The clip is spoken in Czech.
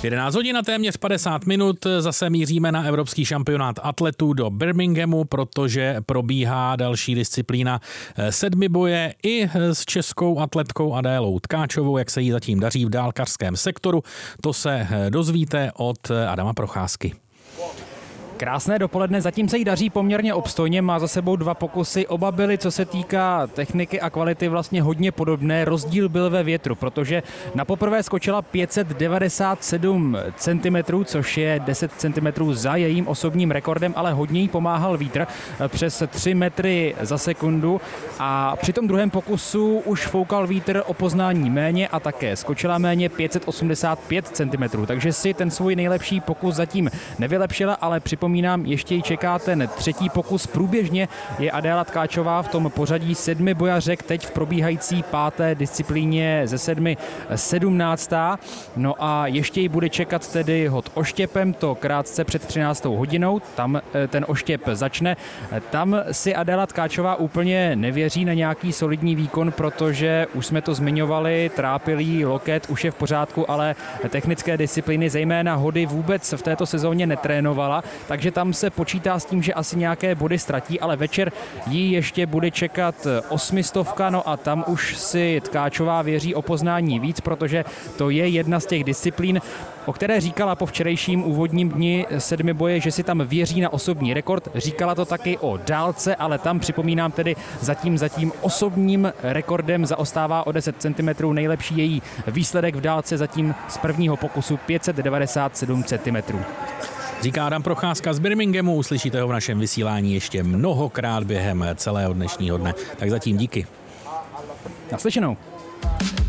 11 hodin a téměř 50 minut, zase míříme na evropský šampionát atletů do Birminghamu, protože probíhá další disciplína sedmiboje i s českou atletkou Adélou Tkáčovou, jak se jí zatím daří v dálkařském sektoru. To se dozvíte od Adama Procházky. Krásné dopoledne, zatím se jí daří poměrně obstojně, má za sebou 2 pokusy, oba byly, co se týká techniky a kvality, vlastně hodně podobné, rozdíl byl ve větru, protože na poprvé skočila 597 cm, což je 10 cm za jejím osobním rekordem, ale hodně jí pomáhal vítr přes 3 metry za sekundu a při tom druhém pokusu už foukal vítr o poznání méně a také skočila méně 585 cm, takže si ten svůj nejlepší pokus zatím nevylepšila, ale připomínám, ještě ji čeká ten třetí pokus. Průběžně je Adéla Tkáčová v tom pořadí sedmibojařek, teď v probíhající 5. disciplíně ze 7 17. No a ještě ji bude čekat tedy hod oštěpem, to krátce před 13. hodinou, tam ten oštěp začne. Tam si Adéla Tkáčová úplně nevěří na nějaký solidní výkon, protože už jsme to zmiňovali, trápilý loket už je v pořádku, ale technické disciplíny, zejména hody, vůbec v této sezóně netrénovala, takže tam se počítá s tím, že asi nějaké body ztratí, ale večer jí ještě bude čekat 800, no a tam už si Tkáčová věří o poznání víc, protože to je jedna z těch disciplín, o které říkala po včerejším úvodním dni sedmiboje, že si tam věří na osobní rekord. Říkala to taky o dálce, ale tam připomínám tedy zatím osobním rekordem zaostává o 10 cm. Nejlepší její výsledek v dálce zatím z prvního pokusu 597 cm. Říká Adam Procházka z Birminghamu, uslyšíte ho v našem vysílání ještě mnohokrát během celého dnešního dne. Tak zatím díky. Naslyšenou.